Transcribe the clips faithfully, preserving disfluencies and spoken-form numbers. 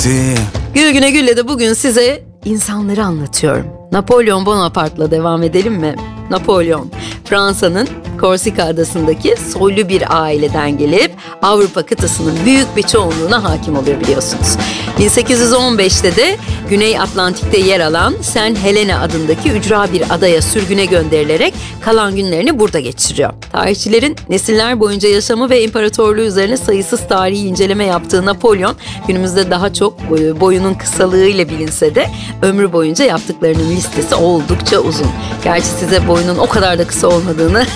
bitti. Gül Güne Gül'le de bugün size insanları anlatıyorum. Napolyon Bonaparte'la devam edelim mi? Napolyon, Fransa'nın Korsika adasındaki soylu bir aileden gelip Avrupa kıtasının büyük bir çoğunluğuna hakim oluyor biliyorsunuz. bin sekiz yüz on beşte de Güney Atlantik'te yer alan Saint Helena adındaki ücra bir adaya sürgüne gönderilerek kalan günlerini burada geçiriyor. Tarihçilerin nesiller boyunca yaşamı ve imparatorluğu üzerine sayısız tarihi inceleme yaptığı Napolyon, günümüzde daha çok boyunun kısalığıyla bilinse de ömrü boyunca yaptıklarının listesi oldukça uzun. Gerçi size boyunun o kadar da kısa olmadığını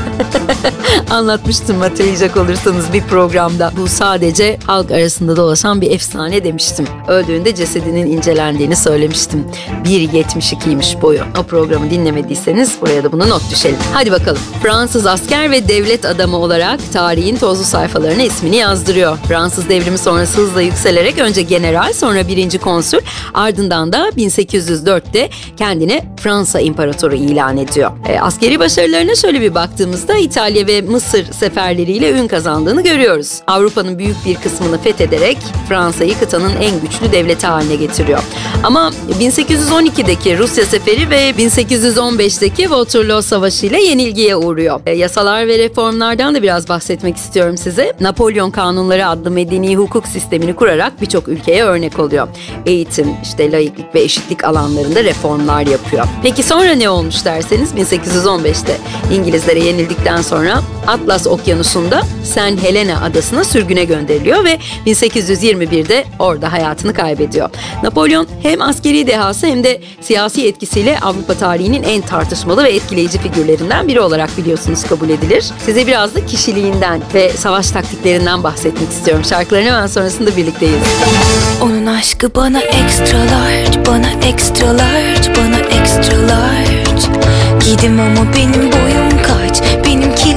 anlatmıştım hatırlayacak olursanız bir programda. Bu sadece halk arasında dolaşan bir efsane demiştim. Öldüğünde cesedinin incelendiğini söylemiştim. bir yetmiş ikiymiş boyu. O programı dinlemediyseniz buraya da bunu not düşelim. Hadi bakalım. Fransız asker ve devlet adamı olarak tarihin tozlu sayfalarına ismini yazdırıyor. Fransız devrimi sonrası hızla yükselerek önce general, sonra birinci konsül, ardından da bin sekiz yüz dörtte kendini Fransa İmparatoru ilan ediyor. E, askeri başarılarına şöyle bir baktığımızda İtalya ve Mısır seferleriyle ün kazandığını görüyoruz. Avrupa'nın büyük bir kısmını fethederek Fransa'yı kıtanın en güçlü devleti haline getiriyor. Ama bin sekiz yüz on ikideki Rusya seferi ve bin sekiz yüz on beşteki Waterloo Savaşı ile yenilgiye uğruyor. E, yasalar ve reformlardan da biraz bahsetmek istiyorum size. Napolyon Kanunları adlı medeni hukuk sistemini kurarak birçok ülkeye örnek oluyor. Eğitim, işte laiklik ve eşitlik alanlarında reformlar yapıyor. Peki sonra ne olmuş derseniz bin sekiz yüz on beşte İngilizlere yenildikten sonra Atlas Okyanusu'nda Saint Helena adasına sürgüne gönderiliyor ve bin sekiz yüz yirmi birde orada hayatını kaybediyor. Napolyon hem askeri dehası hem de siyasi etkisiyle Avrupa tarihinin en tartışmalı ve etkileyici figürlerinden biri olarak biliyorsunuz kabul edilir. Size biraz da kişiliğinden ve savaş taktiklerinden bahsetmek istiyorum. Şarkıların hemen sonrasında birlikteyiz. Onun aşkı bana extra large, bana extra large, bana extra large. Gidim ama benim boyum kaç, benimki